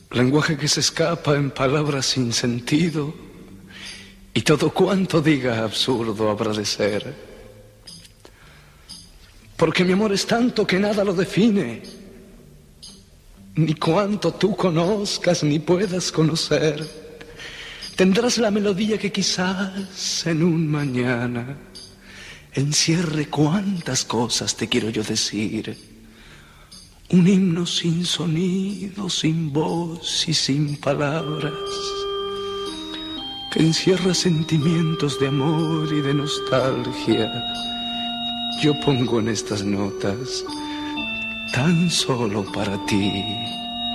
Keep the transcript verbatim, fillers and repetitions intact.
lenguaje que se escapa en palabras sin sentido, y todo cuanto diga absurdo habrá de ser. Porque mi amor es tanto que nada lo define, ni cuanto tú conozcas ni puedas conocer. Tendrás la melodía que quizás en un mañana encierre cuantas cosas te quiero yo decir. Un himno sin sonido, sin voz y sin palabras, que encierra sentimientos de amor y de nostalgia. Yo pongo en estas notas tan solo para ti.